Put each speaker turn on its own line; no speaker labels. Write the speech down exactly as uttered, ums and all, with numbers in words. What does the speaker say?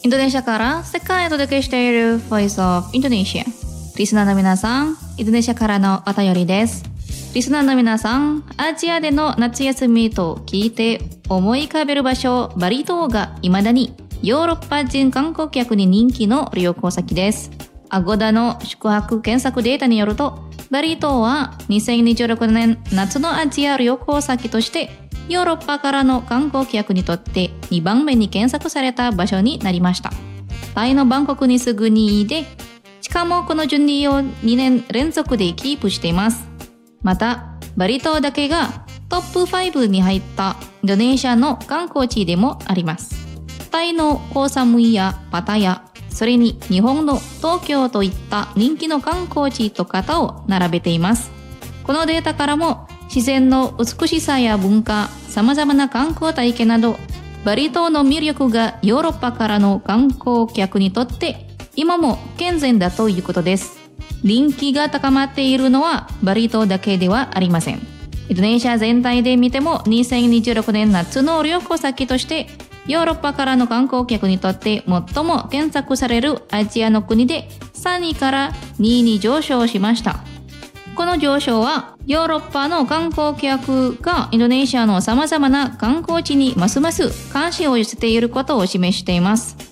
インドネシアから世界へお届けしている Voice of Indonesia。リスナーの皆さん、インドネシアからのお便りです。リスナーの皆さん、アジアでの夏休みと聞いて思い浮かべる場所、バリ島が未だにヨーロッパ人観光客に人気の旅行先です。アゴダの宿泊検索データによると、バリ島はにせんにじゅうろくねん夏のアジア旅行先としてヨーロッパからの観光客にとってにばんめに検索された場所になりました。タイのバンコクにすぐにいで、しかもこの順位をにねん連続でキープしています。また、バリ島だけがトップごに入ったインドネシアの観光地でもあります。タイのコーサムイやパタヤ、それに日本の東京といった人気の観光地と型を並べています。このデータからも自然の美しさや文化、様々な観光体験など、バリ島の魅力がヨーロッパからの観光客にとって今も健全だということです。人気が高まっているのはバリ島だけではありません。インドネシア全体で見てもにせんにじゅうろくねん夏の旅行先としてヨーロッパからの観光客にとって最も検索されるアジアの国でさんいからにいに上昇しました。この上昇はヨーロッパの観光客がインドネシアの様々な観光地にますます関心を寄せていることを示しています。